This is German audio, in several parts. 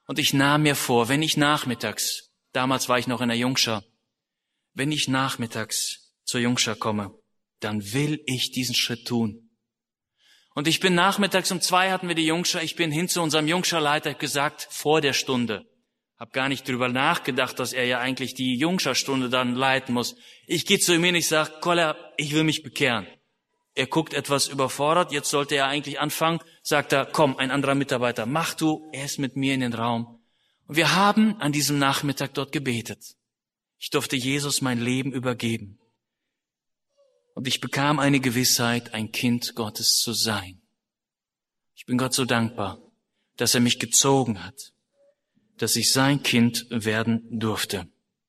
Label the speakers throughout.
Speaker 1: Und ich nahm mir vor, wenn ich nachmittags, damals war ich noch in der Jungschar, wenn ich nachmittags zur Jungschar komme, dann will ich diesen Schritt tun. Und ich bin nachmittags um 2 hatten wir die Jungschar, ich bin hin zu unserem Jungscharleiter, gesagt, vor der Stunde. Hab gar nicht drüber nachgedacht, dass er ja eigentlich die Jungscharstunde dann leiten muss. Ich gehe zu ihm hin, ich sage, Koller, ich will mich bekehren. Er guckt etwas überfordert, jetzt sollte er eigentlich anfangen, sagt er, komm, ein anderer Mitarbeiter, mach du, er ist mit mir in den Raum. Und wir haben an diesem Nachmittag dort gebetet. Ich durfte Jesus mein Leben übergeben. Und ich bekam eine Gewissheit, ein Kind Gottes zu sein. Ich bin Gott so dankbar, dass er mich gezogen hat, dass ich sein Kind werden durfte.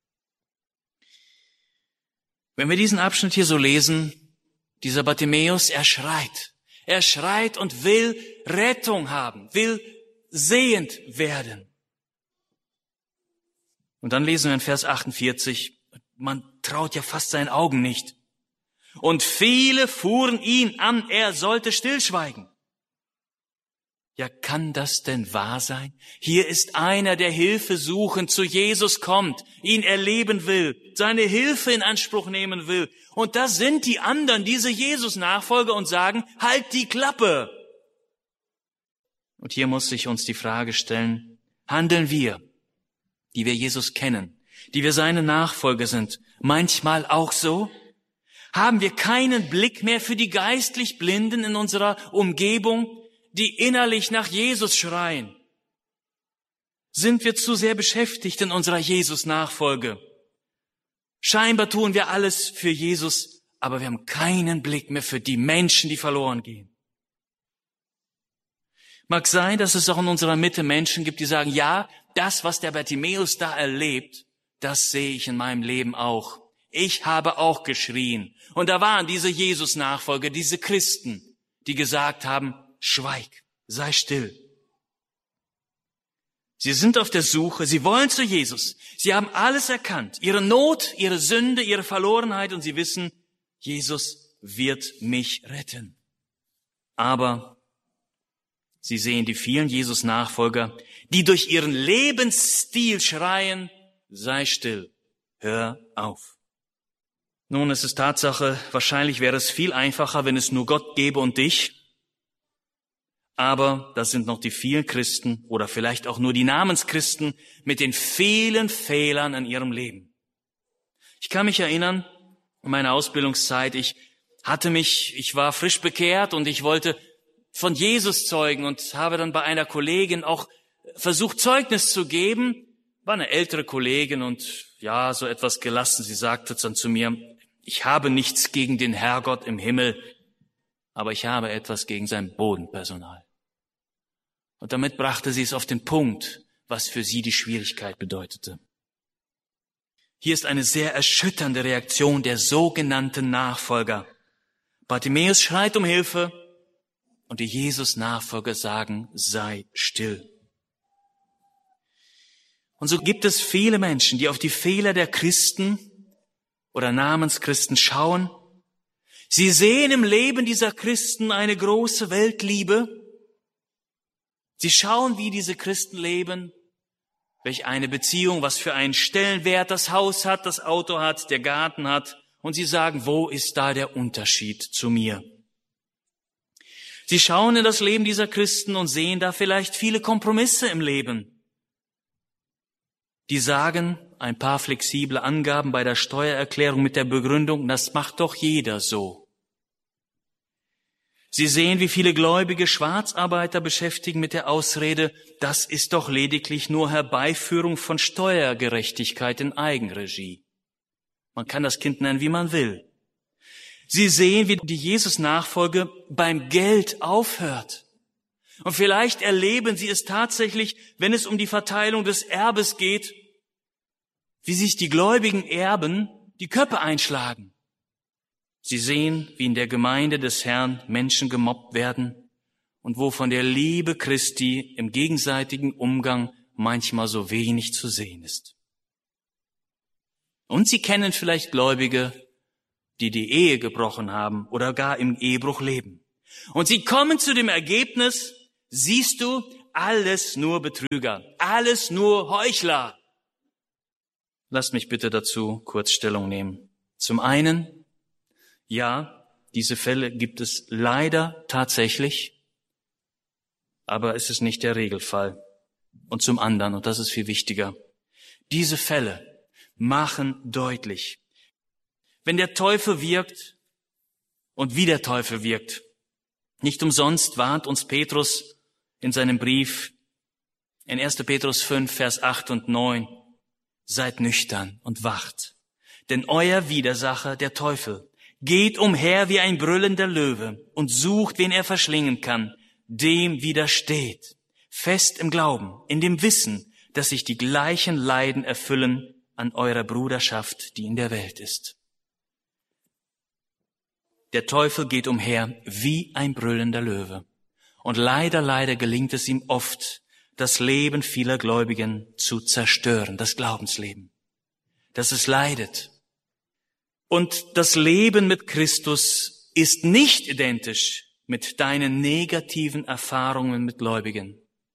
Speaker 1: Wenn wir diesen Abschnitt hier so lesen, dieser Bartimäus, er schreit und will Rettung haben, will sehend werden. Und dann lesen wir in Vers 48, man traut ja fast seinen Augen nicht. Und viele fuhren ihn an, er sollte stillschweigen. Ja, kann das denn wahr sein? Hier ist einer, der Hilfe suchend zu Jesus kommt, ihn erleben will, seine Hilfe in Anspruch nehmen will. Und da sind die anderen, diese Jesus-Nachfolger, und sagen, halt die Klappe. Und hier muss sich uns die Frage stellen, handeln wir, die wir Jesus kennen, die wir seine Nachfolger sind, manchmal auch so? Haben wir keinen Blick mehr für die geistlich Blinden in unserer Umgebung, die innerlich nach Jesus schreien? Sind wir zu sehr beschäftigt in unserer Jesus-Nachfolge? Scheinbar tun wir alles für Jesus, aber wir haben keinen Blick mehr für die Menschen, die verloren gehen. Mag sein, dass es auch in unserer Mitte Menschen gibt, die sagen, ja, das, was der Bartimäus da erlebt, das sehe ich in meinem Leben auch. Ich habe auch geschrien. Und da waren diese Jesus-Nachfolger, diese Christen, die gesagt haben, schweig, sei still. Sie sind auf der Suche, sie wollen zu Jesus. Sie haben alles erkannt, ihre Not, ihre Sünde, ihre Verlorenheit, und sie wissen, Jesus wird mich retten. Aber sie sehen die vielen Jesus-Nachfolger, die durch ihren Lebensstil schreien, sei still, hör auf. Nun, es ist Tatsache, wahrscheinlich wäre es viel einfacher, wenn es nur Gott gäbe und dich. Aber das sind noch die vielen Christen oder vielleicht auch nur die Namenschristen mit den vielen Fehlern in ihrem Leben. Ich kann mich erinnern, in meiner Ausbildungszeit, ich war frisch bekehrt und ich wollte von Jesus zeugen und habe dann bei einer Kollegin auch versucht, Zeugnis zu geben. War eine ältere Kollegin und ja, so etwas gelassen. Sie sagte dann zu mir, ich habe nichts gegen den Herrgott im Himmel, aber ich habe etwas gegen sein Bodenpersonal. Und damit brachte sie es auf den Punkt, was für sie die Schwierigkeit bedeutete. Hier ist eine sehr erschütternde Reaktion der sogenannten Nachfolger. Bartimäus schreit um Hilfe und die Jesus-Nachfolger sagen, sei still. Und so gibt es viele Menschen, die auf die Fehler der Christen oder Namenschristen schauen. Sie sehen im Leben dieser Christen eine große Weltliebe. Sie schauen, wie diese Christen leben, welch eine Beziehung, was für einen Stellenwert das Haus hat, das Auto hat, der Garten hat. Und sie sagen, wo ist da der Unterschied zu mir? Sie schauen in das Leben dieser Christen und sehen da vielleicht viele Kompromisse im Leben. Die sagen ein paar flexible Angaben bei der Steuererklärung mit der Begründung, das macht doch jeder so. Sie sehen, wie viele gläubige Schwarzarbeiter beschäftigen mit der Ausrede, das ist doch lediglich nur Herbeiführung von Steuergerechtigkeit in Eigenregie. Man kann das Kind nennen, wie man will. Sie sehen, wie die Jesus-Nachfolge beim Geld aufhört. Und vielleicht erleben sie es tatsächlich, wenn es um die Verteilung des Erbes geht, wie sich die gläubigen Erben die Köpfe einschlagen. Sie sehen, wie in der Gemeinde des Herrn Menschen gemobbt werden und wo von der Liebe Christi im gegenseitigen Umgang manchmal so wenig zu sehen ist. Und sie kennen vielleicht Gläubige, die die Ehe gebrochen haben oder gar im Ehebruch leben. Und sie kommen zu dem Ergebnis, siehst du, alles nur Betrüger, alles nur Heuchler. Lasst mich bitte dazu kurz Stellung nehmen. Zum einen, ja, diese Fälle gibt es leider tatsächlich, aber es ist nicht der Regelfall. Und zum anderen, und das ist viel wichtiger, diese Fälle machen deutlich, wenn der Teufel wirkt und wie der Teufel wirkt. Nicht umsonst warnt uns Petrus in seinem Brief in 1. Petrus 5, Vers 8 und 9, seid nüchtern und wacht, denn euer Widersacher, der Teufel, geht umher wie ein brüllender Löwe und sucht, wen er verschlingen kann, dem widersteht, fest im Glauben, in dem Wissen, dass sich die gleichen Leiden erfüllen an eurer Bruderschaft, die in der Welt ist. Der Teufel geht umher wie ein brüllender Löwe. Und leider gelingt es ihm oft, das Leben vieler Gläubigen zu zerstören, das Glaubensleben, dass es leidet. Und das Leben mit Christus ist nicht identisch mit deinen negativen Erfahrungen mit Gläubigen.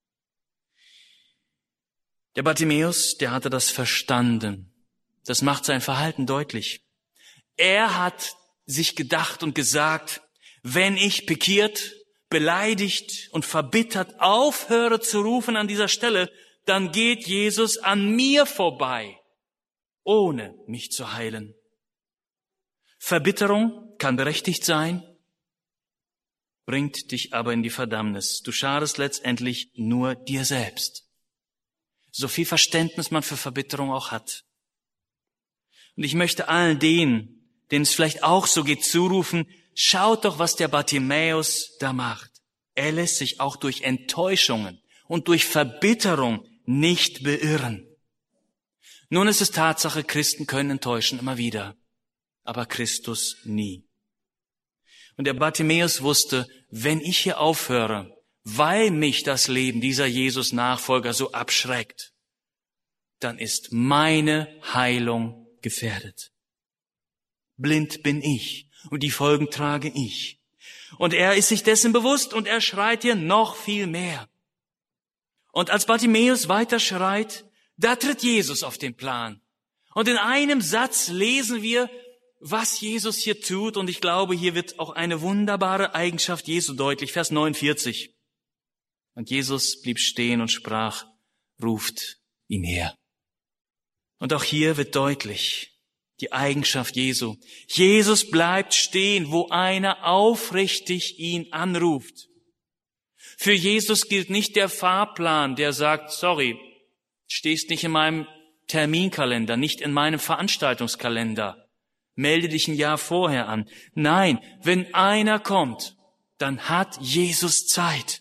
Speaker 1: Der Bartimäus, der hatte das verstanden. Das macht sein Verhalten deutlich. Er hat sich gedacht und gesagt, wenn ich pikiert, beleidigt und verbittert aufhöre zu rufen an dieser Stelle, dann geht Jesus an mir vorbei, ohne mich zu heilen. Verbitterung kann berechtigt sein, bringt dich aber in die Verdammnis. Du schadest letztendlich nur dir selbst. So viel Verständnis man für Verbitterung auch hat. Und ich möchte allen denen es vielleicht auch so geht, zurufen, schaut doch, was der Bartimäus da macht. Er lässt sich auch durch Enttäuschungen und durch Verbitterung nicht beirren. Nun ist es Tatsache, Christen können enttäuschen immer wieder, aber Christus nie. Und der Bartimäus wusste, wenn ich hier aufhöre, weil mich das Leben dieser Jesus-Nachfolger so abschreckt, dann ist meine Heilung gefährdet. Blind bin ich und die Folgen trage ich. Und er ist sich dessen bewusst und er schreit hier noch viel mehr. Und als Bartimäus weiter schreit, da tritt Jesus auf den Plan. Und in einem Satz lesen wir, was Jesus hier tut. Und ich glaube, hier wird auch eine wunderbare Eigenschaft Jesu deutlich. Vers 49. Und Jesus blieb stehen und sprach, ruft ihn her. Und auch hier wird deutlich, die Eigenschaft Jesu. Jesus bleibt stehen, wo einer aufrichtig ihn anruft. Für Jesus gilt nicht der Fahrplan, der sagt, sorry, stehst nicht in meinem Terminkalender, nicht in meinem Veranstaltungskalender. Melde dich ein Jahr vorher an. Nein, wenn einer kommt, dann hat Jesus Zeit.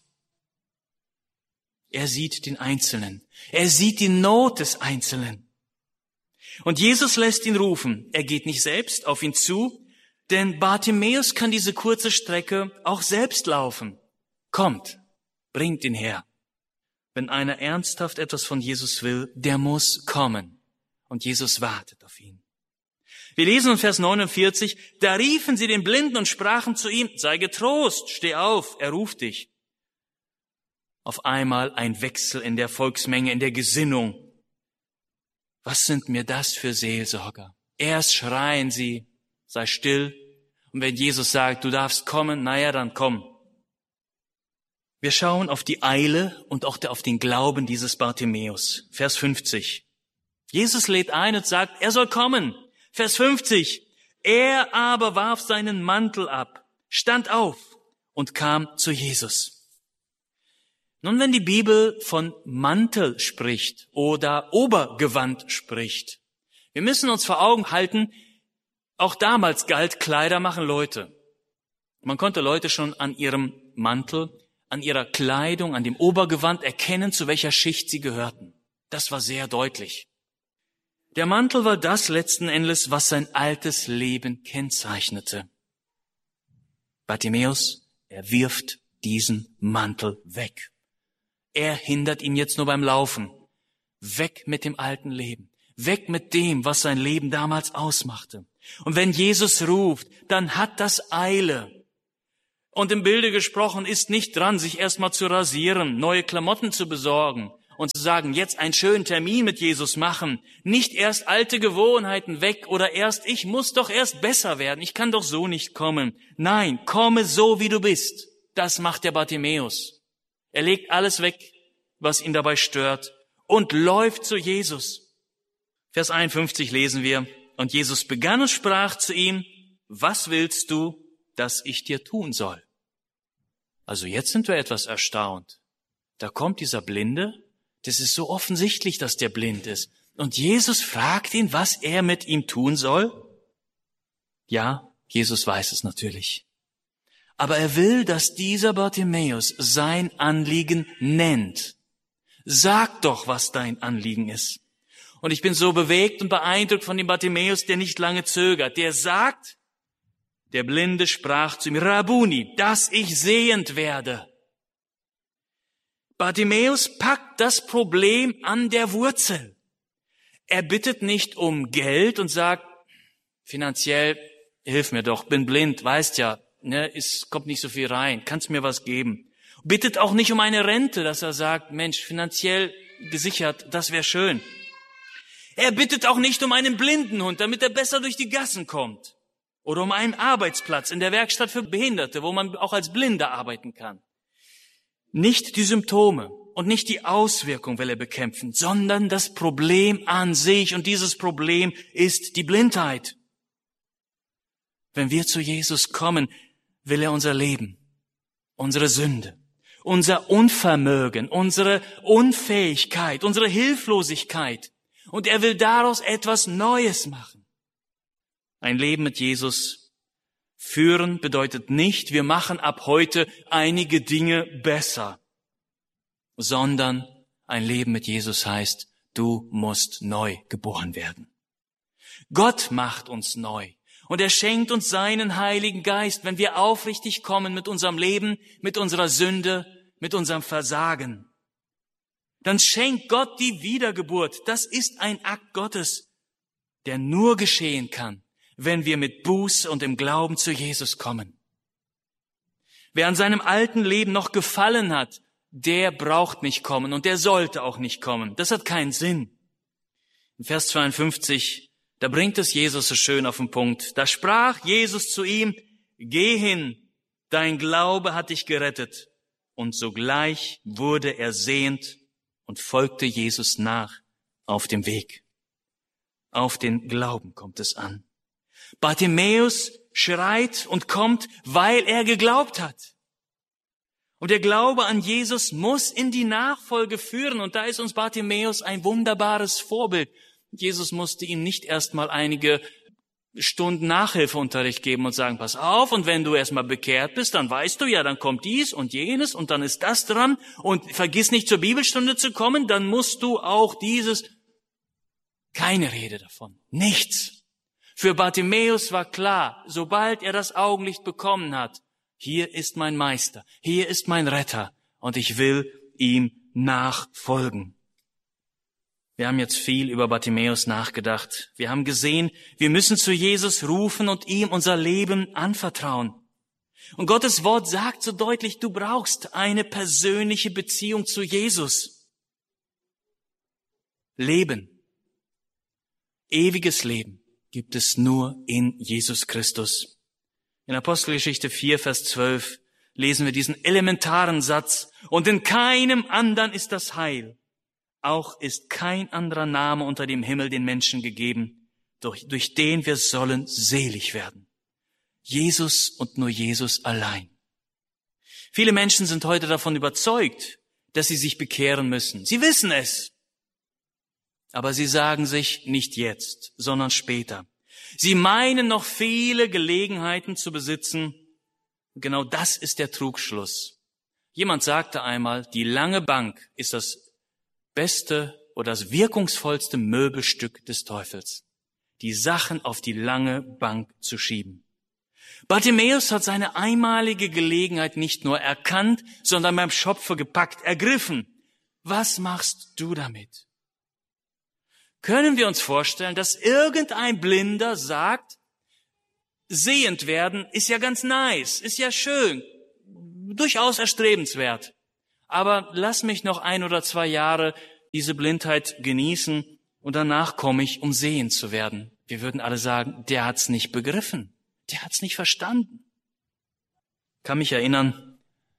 Speaker 1: Er sieht den Einzelnen. Er sieht die Not des Einzelnen. Und Jesus lässt ihn rufen. Er geht nicht selbst auf ihn zu, denn Bartimäus kann diese kurze Strecke auch selbst laufen. Kommt, bringt ihn her. Wenn einer ernsthaft etwas von Jesus will, der muss kommen. Und Jesus wartet auf ihn. Wir lesen in Vers 49, da riefen sie den Blinden und sprachen zu ihm, sei getrost, steh auf, er ruft dich. Auf einmal ein Wechsel in der Volksmenge, in der Gesinnung. Was sind mir das für Seelsorger? Erst schreien sie, sei still. Und wenn Jesus sagt, du darfst kommen, naja, dann komm. Wir schauen auf die Eile und auch auf den Glauben dieses Bartimäus. Vers 50. Jesus lädt ein und sagt, er soll kommen. Vers 50. Er aber warf seinen Mantel ab, stand auf und kam zu Jesus. Nun, wenn die Bibel von Mantel spricht oder Obergewand spricht, wir müssen uns vor Augen halten, auch damals galt, Kleider machen Leute. Man konnte Leute schon an ihrem Mantel, an ihrer Kleidung, an dem Obergewand erkennen, zu welcher Schicht sie gehörten. Das war sehr deutlich. Der Mantel war das letzten Endes, was sein altes Leben kennzeichnete. Bartimäus, er wirft diesen Mantel weg. Er hindert ihn jetzt nur beim Laufen. Weg mit dem alten Leben. Weg mit dem, was sein Leben damals ausmachte. Und wenn Jesus ruft, dann hat das Eile. Und im Bilde gesprochen ist nicht dran, sich erstmal zu rasieren, neue Klamotten zu besorgen und zu sagen, jetzt einen schönen Termin mit Jesus machen, nicht erst alte Gewohnheiten weg oder ich muss doch erst besser werden, ich kann doch so nicht kommen. Nein, komme so, wie du bist. Das macht der Bartimäus. Er legt alles weg, was ihn dabei stört, und läuft zu Jesus. Vers 51 lesen wir, und Jesus begann und sprach zu ihm, was willst du, dass ich dir tun soll? Also jetzt sind wir etwas erstaunt. Da kommt dieser Blinde, das ist so offensichtlich, dass der blind ist. Und Jesus fragt ihn, was er mit ihm tun soll. Ja, Jesus weiß es natürlich. Aber er will, dass dieser Bartimäus sein Anliegen nennt. Sag doch, was dein Anliegen ist. Und ich bin so bewegt und beeindruckt von dem Bartimäus, der nicht lange zögert. Der sagt, der Blinde sprach zu ihm, Rabuni, dass ich sehend werde. Bartimäus packt das Problem an der Wurzel. Er bittet nicht um Geld und sagt, finanziell, hilf mir doch, bin blind, weißt ja, kommt nicht so viel rein, kannst mir was geben. Bittet auch nicht um eine Rente, dass er sagt, Mensch, finanziell gesichert, das wäre schön. Er bittet auch nicht um einen Blindenhund, damit er besser durch die Gassen kommt. Oder um einen Arbeitsplatz in der Werkstatt für Behinderte, wo man auch als Blinder arbeiten kann. Nicht die Symptome und nicht die Auswirkung will er bekämpfen, sondern das Problem an sich. Und dieses Problem ist die Blindheit. Wenn wir zu Jesus kommen, will er unser Leben, unsere Sünde, unser Unvermögen, unsere Unfähigkeit, unsere Hilflosigkeit. Und er will daraus etwas Neues machen. Ein Leben mit Jesus führen bedeutet nicht, wir machen ab heute einige Dinge besser, sondern ein Leben mit Jesus heißt, du musst neu geboren werden. Gott macht uns neu und er schenkt uns seinen Heiligen Geist, wenn wir aufrichtig kommen mit unserem Leben, mit unserer Sünde, mit unserem Versagen. Dann schenkt Gott die Wiedergeburt. Das ist ein Akt Gottes, der nur geschehen kann, wenn wir mit Buße und im Glauben zu Jesus kommen. Wer an seinem alten Leben noch gefallen hat, der braucht nicht kommen und der sollte auch nicht kommen. Das hat keinen Sinn. In Vers 52, da bringt es Jesus so schön auf den Punkt. Da sprach Jesus zu ihm, geh hin, dein Glaube hat dich gerettet. Und sogleich wurde er sehend und folgte Jesus nach auf dem Weg. Auf den Glauben kommt es an. Bartimäus schreit und kommt, weil er geglaubt hat. Und der Glaube an Jesus muss in die Nachfolge führen. Und da ist uns Bartimäus ein wunderbares Vorbild. Jesus musste ihm nicht erstmal einige Stunden Nachhilfeunterricht geben und sagen, pass auf, und wenn du erstmal bekehrt bist, dann weißt du ja, dann kommt dies und jenes und dann ist das dran und vergiss nicht zur Bibelstunde zu kommen, dann musst du auch dieses. Keine Rede davon. Nichts. Für Bartimäus war klar, sobald er das Augenlicht bekommen hat, hier ist mein Meister, hier ist mein Retter und ich will ihm nachfolgen. Wir haben jetzt viel über Bartimäus nachgedacht. Wir haben gesehen, wir müssen zu Jesus rufen und ihm unser Leben anvertrauen. Und Gottes Wort sagt so deutlich, du brauchst eine persönliche Beziehung zu Jesus. Leben, ewiges Leben gibt es nur in Jesus Christus. In Apostelgeschichte 4, Vers 12 lesen wir diesen elementaren Satz, und in keinem anderen ist das Heil. Auch ist kein anderer Name unter dem Himmel den Menschen gegeben, durch den wir sollen selig werden. Jesus und nur Jesus allein. Viele Menschen sind heute davon überzeugt, dass sie sich bekehren müssen. Sie wissen es. Aber sie sagen sich nicht jetzt, sondern später. Sie meinen noch viele Gelegenheiten zu besitzen. Genau das ist der Trugschluss. Jemand sagte einmal, die lange Bank ist das beste oder das wirkungsvollste Möbelstück des Teufels, die Sachen auf die lange Bank zu schieben. Bartimäus hat seine einmalige Gelegenheit nicht nur erkannt, sondern beim Schopfe gepackt, ergriffen. Was machst du damit? Können wir uns vorstellen, dass irgendein Blinder sagt, sehend werden ist ja ganz nice, ist ja schön, durchaus erstrebenswert. Aber lass mich noch 1 oder 2 Jahre diese Blindheit genießen und danach komme ich, um sehend zu werden. Wir würden alle sagen, der hat's nicht begriffen. Der hat's nicht verstanden. Ich kann mich erinnern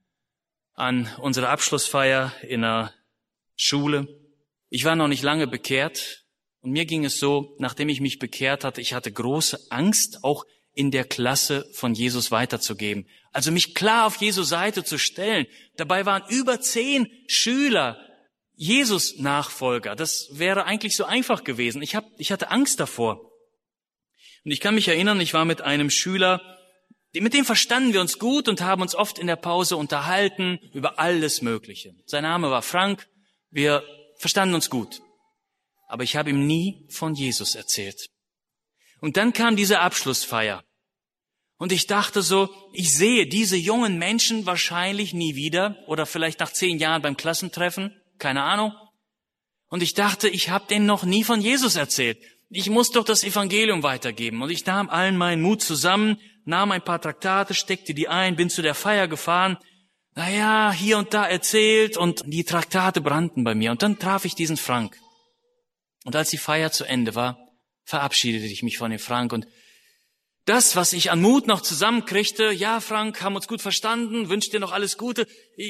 Speaker 1: an unsere Abschlussfeier in der Schule. Ich war noch nicht lange bekehrt und mir ging es so, nachdem ich mich bekehrt hatte, ich hatte große Angst, auch in der Klasse von Jesus weiterzugeben. Also mich klar auf Jesu Seite zu stellen. Dabei waren über 10 Schüler Jesus-Nachfolger. Das wäre eigentlich so einfach gewesen. Ich hatte Angst davor. Und ich kann mich erinnern, ich war mit einem Schüler, mit dem verstanden wir uns gut und haben uns oft in der Pause unterhalten über alles Mögliche. Sein Name war Frank. Wir verstanden uns gut. Aber ich habe ihm nie von Jesus erzählt. Und dann kam diese Abschlussfeier. Und ich dachte so, ich sehe diese jungen Menschen wahrscheinlich nie wieder oder vielleicht nach 10 Jahren beim Klassentreffen, keine Ahnung. Und ich dachte, ich habe denen noch nie von Jesus erzählt. Ich muss doch das Evangelium weitergeben. Und ich nahm allen meinen Mut zusammen, nahm ein paar Traktate, steckte die ein, bin zu der Feier gefahren. Naja, hier und da erzählt und die Traktate brannten bei mir. Und dann traf ich diesen Frank. Und als die Feier zu Ende war, verabschiedete ich mich von dem Frank. Und das, was ich an Mut noch zusammenkriegte, ja, Frank, haben uns gut verstanden, wünsche dir noch alles Gute.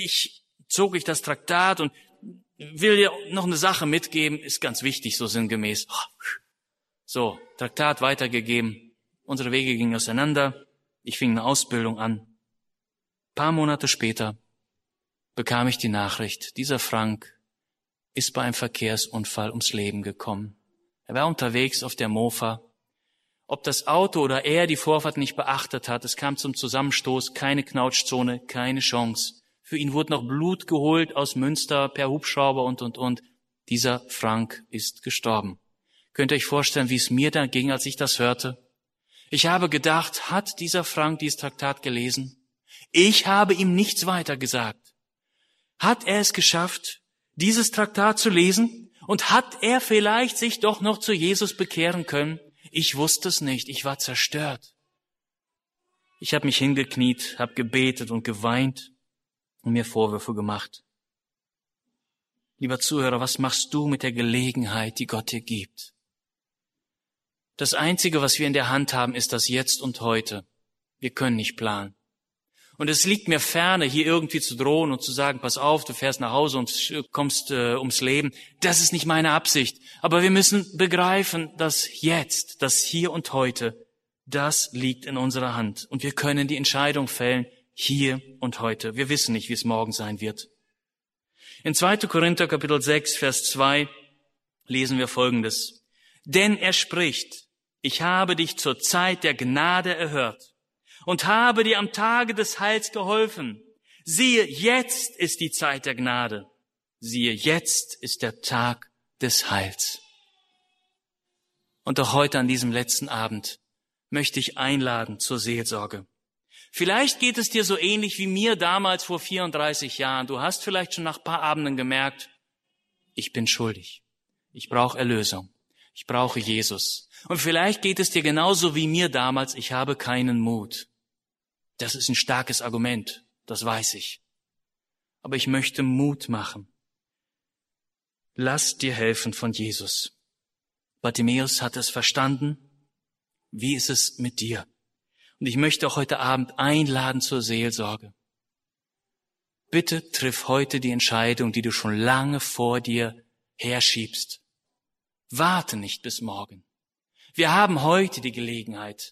Speaker 1: Zog ich das Traktat und will dir noch eine Sache mitgeben, ist ganz wichtig, so sinngemäß. So, Traktat weitergegeben. Unsere Wege gingen auseinander. Ich fing eine Ausbildung an. Ein paar Monate später bekam ich die Nachricht, dieser Frank ist bei einem Verkehrsunfall ums Leben gekommen. Er war unterwegs auf der Mofa. Ob das Auto oder er die Vorfahrt nicht beachtet hat, es kam zum Zusammenstoß, keine Knautschzone, keine Chance. Für ihn wurde noch Blut geholt aus Münster per Hubschrauber und. Dieser Frank ist gestorben. Könnt ihr euch vorstellen, wie es mir da ging, als ich das hörte? Ich habe gedacht, hat dieser Frank dieses Traktat gelesen? Ich habe ihm nichts weiter gesagt. Hat er es geschafft, dieses Traktat zu lesen? Und hat er vielleicht sich doch noch zu Jesus bekehren können? Ich wusste es nicht, ich war zerstört. Ich habe mich hingekniet, habe gebetet und geweint und mir Vorwürfe gemacht. Lieber Zuhörer, was machst du mit der Gelegenheit, die Gott dir gibt? Das Einzige, was wir in der Hand haben, ist das Jetzt und Heute. Wir können nicht planen. Und es liegt mir ferne, hier irgendwie zu drohen und zu sagen, pass auf, du fährst nach Hause und kommst ums Leben. Das ist nicht meine Absicht. Aber wir müssen begreifen, dass jetzt, das Hier und Heute, das liegt in unserer Hand. Und wir können die Entscheidung fällen, hier und heute. Wir wissen nicht, wie es morgen sein wird. In 2. Korinther Kapitel 6, Vers 2 lesen wir Folgendes. Denn er spricht, ich habe dich zur Zeit der Gnade erhört und habe dir am Tage des Heils geholfen. Siehe, jetzt ist die Zeit der Gnade. Siehe, jetzt ist der Tag des Heils. Und auch heute an diesem letzten Abend möchte ich einladen zur Seelsorge. Vielleicht geht es dir so ähnlich wie mir damals vor 34 Jahren. Du hast vielleicht schon nach ein paar Abenden gemerkt, ich bin schuldig. Ich brauche Erlösung. Ich brauche Jesus. Und vielleicht geht es dir genauso wie mir damals, ich habe keinen Mut. Das ist ein starkes Argument, das weiß ich. Aber ich möchte Mut machen. Lass dir helfen von Jesus. Bartimäus hat es verstanden. Wie ist es mit dir? Und ich möchte auch heute Abend einladen zur Seelsorge. Bitte triff heute die Entscheidung, die du schon lange vor dir herschiebst. Warte nicht bis morgen. Wir haben heute die Gelegenheit.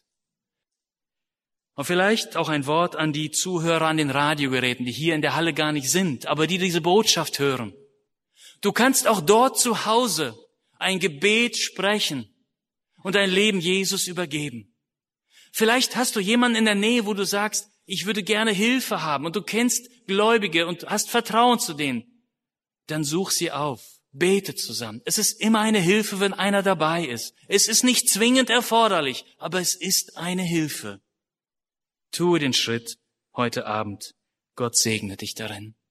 Speaker 1: Und vielleicht auch ein Wort an die Zuhörer an den Radiogeräten, die hier in der Halle gar nicht sind, aber die diese Botschaft hören. Du kannst auch dort zu Hause ein Gebet sprechen und dein Leben Jesus übergeben. Vielleicht hast du jemanden in der Nähe, wo du sagst, ich würde gerne Hilfe haben und du kennst Gläubige und hast Vertrauen zu denen. Dann such sie auf, bete zusammen. Es ist immer eine Hilfe, wenn einer dabei ist. Es ist nicht zwingend erforderlich, aber es ist eine Hilfe. Tue den Schritt heute Abend. Gott segne dich darin.